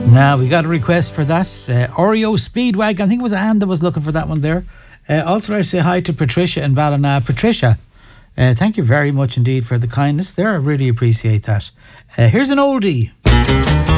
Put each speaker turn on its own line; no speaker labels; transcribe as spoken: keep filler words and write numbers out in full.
Now, we got a request for that. Uh, Oreo Speedwagon. I think it was Anne that was looking for that one there. Uh, also, I say hi to Patricia in Ballina. Patricia, uh, thank you very much indeed for the kindness there. I really appreciate that. Uh, here's an oldie.